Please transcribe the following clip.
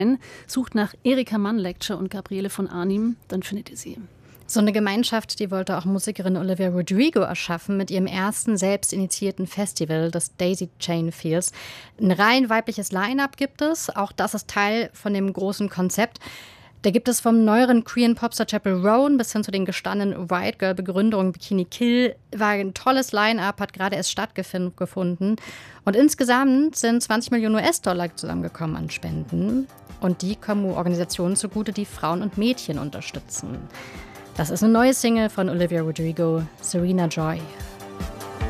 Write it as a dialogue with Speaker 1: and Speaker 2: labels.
Speaker 1: Sucht nach Erika Mann-Lecture und Gabriele von Arnim, dann findet ihr sie.
Speaker 2: So eine Gemeinschaft, die wollte auch Musikerin Olivia Rodrigo erschaffen mit ihrem ersten selbst initiierten Festival, das Daisy Chain Fields. Ein rein weibliches Line-Up gibt es, auch das ist Teil von dem großen Konzept. Da gibt es vom neueren queeren Popstar Chappell Roan bis hin zu den gestandenen White Girl Begründungen Bikini Kill. War ein tolles Line-Up, hat gerade erst stattgefunden. Und insgesamt sind 20 Millionen US-Dollar zusammengekommen an Spenden. Und die kommen Organisationen zugute, die Frauen und Mädchen unterstützen. Das ist eine neue Single von Olivia Rodrigo, Serena Joy.